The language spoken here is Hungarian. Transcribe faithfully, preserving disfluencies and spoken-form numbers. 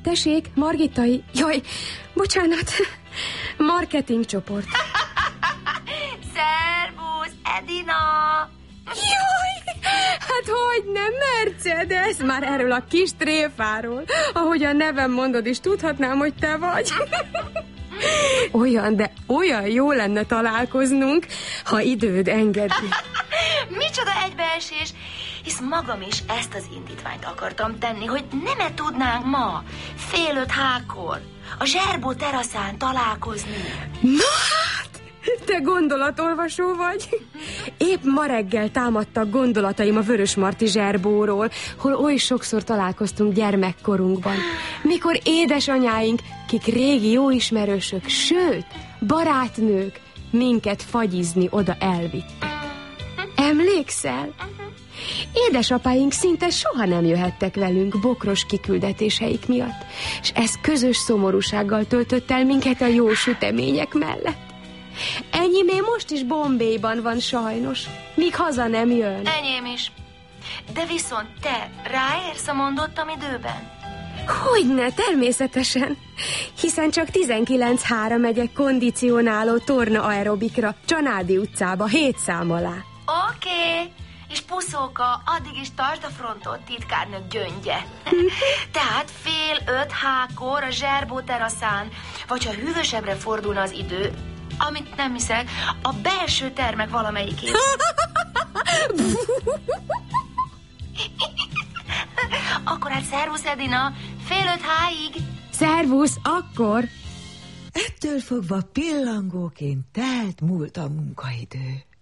Tessék, Margittai... Jaj, bocsánat. Marketing csoport. Szervusz, Edina! Jaj, hát hogy nem, Mercedes? Már erről a kis tréfáról, ahogy a nevem mondod is, tudhatnám, hogy te vagy. Olyan, de olyan jó lenne találkoznunk, ha időd engedi. Micsoda egybeesés, hisz magam is ezt az indítványt akartam tenni, hogy nem-e tudnánk ma, fél öt hákkor, a Zserbó teraszán találkozni. Na hát, te gondolatolvasó vagy? Épp ma reggel támadtak gondolataim a Vörösmarty Zserbóról, hol oly sokszor találkoztunk gyermekkorunkban, mikor édesanyáink, kik régi jó ismerősök, sőt, barátnők, minket fagyizni oda elvittek. Emlékszel? Édesapáink szinte soha nem jöhettek velünk bokros kiküldetéseik miatt, és ez közös szomorúsággal töltött el minket a jó sütemények mellett. Enyémé most is Bombayban van sajnos, míg haza nem jön. Enyém is. De viszont te ráérsz a mondottam időben? Hogyne, természetesen. Hiszen csak tizenkilenc hára megyek kondicionáló torna aerobikra, Csanádi utcába, hét szám alá. Oké, okay. És puszóka, addig is tartsd a frontot, titkárnök gyöngye. Tehát fél öt hákkor a Zserbó teraszán, vagy ha hűvösebbre fordulna az idő, amit nem hiszek, a belső termek valamelyikében. Akkor hát szervusz, Edina, fél öt háig. Szervusz, akkor. Ettől fogva pillangóként telt múlt a munkaidő.